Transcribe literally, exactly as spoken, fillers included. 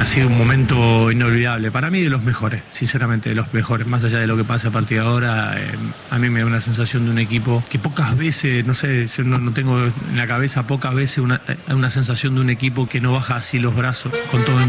sido un momento inolvidable, para mí de los mejores, sinceramente de los mejores, más allá de lo que pase a partir de ahora, eh, a mí me da una sensación de un equipo que pocas veces, no sé, yo no, no tengo en la cabeza pocas veces una, una sensación de un equipo que no baja así los brazos, con todo en